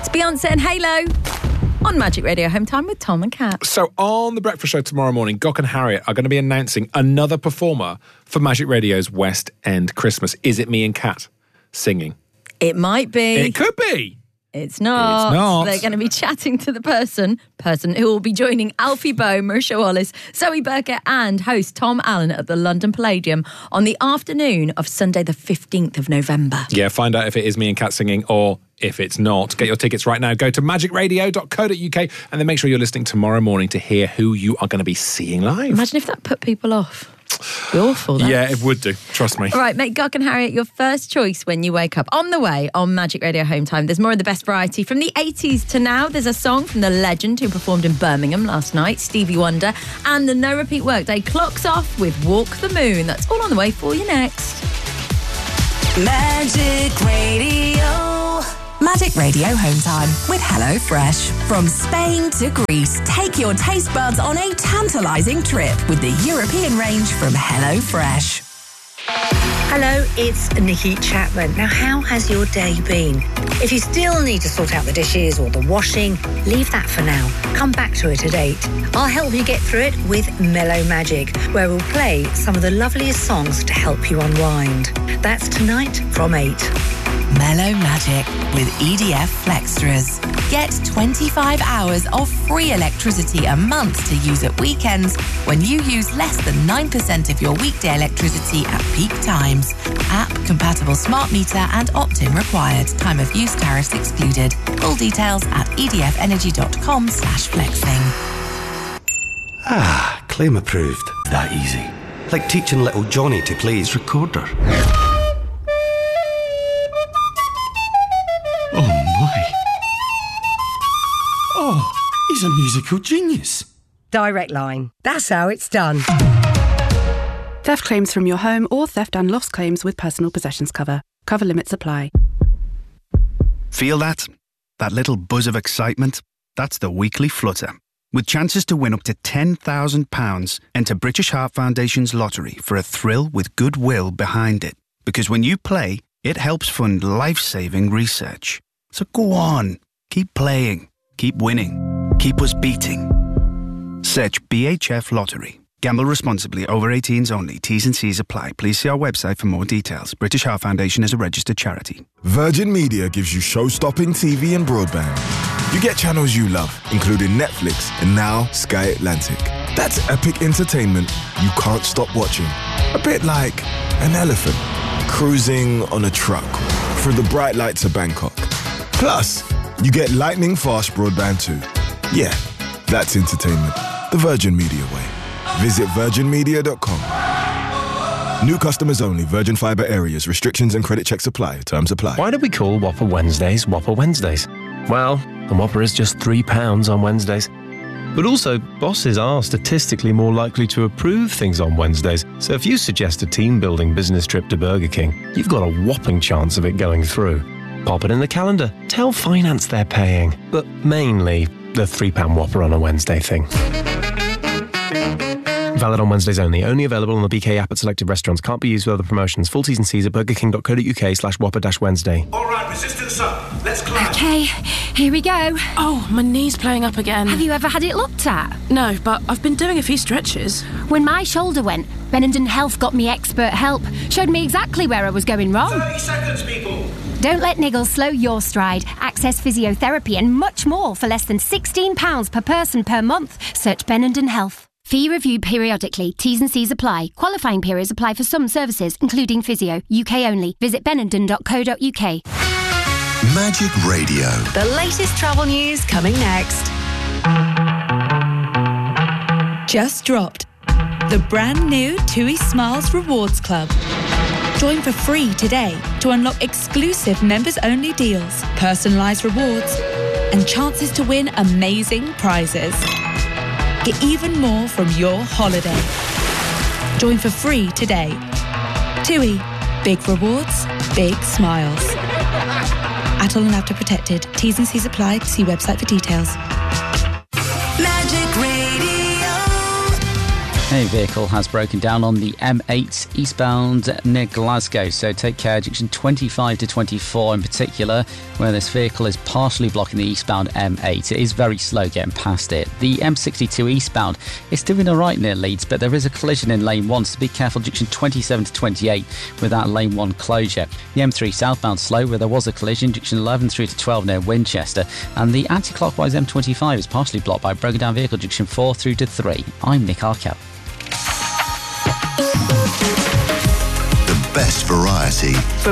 It's Beyonce and Halo on Magic Radio Home Time with Tom and Kat. So on the breakfast show tomorrow morning, Gok and Harriet are going to be announcing another performer for Magic Radio's West End Christmas. Is it me and Kat singing? It might be. It could be. It's not. It's not. They're going to be chatting to the person who will be joining Alfie Boe, Marisha Wallace, Zoe Burkett and host Tom Allen at the London Palladium on the afternoon of Sunday the 15th of November. Yeah, find out if it is me and Kat singing or if it's not. Get your tickets right now. Go to magicradio.co.uk and then make sure you're listening tomorrow morning to hear who you are going to be seeing live. Imagine if that put people off. It'd be awful. That. Yeah, it would do. Trust me. All right, make Gok and Harriet your first choice when you wake up. On the way on Magic Radio Home Time, there's more of the best variety. From the 80s to now, there's a song from the legend who performed in Birmingham last night, Stevie Wonder, and the No Repeat Workday clocks off with Walk the Moon. That's all on the way for you next. Magic Radio. Magic Radio Home Time with HelloFresh. From Spain to Greece, take your taste buds on a tantalising trip with the European range from HelloFresh. Hello, it's Nikki Chapman. Now, how has your day been? If you still need to sort out the dishes or the washing, leave that for now. Come back to it at 8. I'll help you get through it with Mellow Magic, where we'll play some of the loveliest songs to help you unwind. That's tonight from 8. Mellow Magic with EDF Flextras. Get 25 hours of free electricity a month to use at weekends when you use less than 9% of your weekday electricity at peak times. App-compatible smart meter and opt-in required. Time of use tariffs excluded. Full details at edfenergy.com/flexing. Ah, claim approved. That easy. Like teaching little Johnny to play his recorder. Oh my. Oh, he's a musical genius. Direct Line. That's how it's done. Theft claims from your home or theft and loss claims with personal possessions cover. Cover limits apply. Feel that? That little buzz of excitement? That's the weekly flutter. With chances to win up to £10,000, enter British Heart Foundation's lottery for a thrill with goodwill behind it. Because when you play, it helps fund life-saving research. So go on, keep playing, keep winning, keep us beating. Search BHF Lottery. Gamble responsibly. Over 18s only. T's and C's apply. Please see our website for more details. British Heart Foundation is a registered charity. Virgin Media gives you show-stopping TV and broadband. You get channels you love, including Netflix and now Sky Atlantic. That's epic entertainment you can't stop watching. A bit like an elephant cruising on a truck through the bright lights of Bangkok. Plus, you get lightning-fast broadband too. Yeah, that's entertainment. The Virgin Media way. Visit virginmedia.com. New customers only. Virgin Fibre areas. Restrictions and credit checks apply. Terms apply. Why do we call Whopper Wednesdays Whopper Wednesdays? Well, the Whopper is just £3 on Wednesdays. But also, bosses are statistically more likely to approve things on Wednesdays. So if you suggest a team-building business trip to Burger King, you've got a whopping chance of it going through. Pop it in the calendar. Tell finance they're paying. But mainly, the £3 Whopper on a Wednesday thing. Valid on Wednesdays only. Only available on the BK app at selected restaurants. Can't be used with other promotions. Full T's and C's at burgerking.co.uk/Whopper-Wednesday. All right, resistance up. Let's climb. Okay, here we go. Oh, my knee's playing up again. Have you ever had it looked at? No, but I've been doing a few stretches. When my shoulder went, Benenden Health got me expert help. Showed me exactly where I was going wrong. 30 seconds, people. Don't let niggles slow your stride. Access physiotherapy and much more for less than £16 per person per month. Search Benenden Health. Fee reviewed periodically. T's and C's apply. Qualifying periods apply for some services, including physio. UK only. Visit benenden.co.uk. Magic Radio. The latest travel news coming next. Just dropped. The brand new TUI Smiles Rewards Club. Join for free today to unlock exclusive members-only deals, personalised rewards, and chances to win amazing prizes. Get even more from your holiday. Join for free today. TUI. Big rewards, big smiles. Atoll and After Protected. T's and C's apply. See website for details. Magic Radio. A vehicle has broken down on the M8 eastbound near Glasgow, so take care. Junction 25 to 24 in particular, where this vehicle is partially blocking the eastbound M8. It is very slow getting past it. The M62 eastbound is doing alright near Leeds, but there is a collision in lane 1, so be careful. Junction 27 to 28 with that lane 1 closure. The M3 southbound slow, where there was a collision. Junction 11 through to 12 near Winchester, and the anti-clockwise M25 is partially blocked by a broken down vehicle. Junction 4 through to 3. I'm Nick Arkell. The best variety.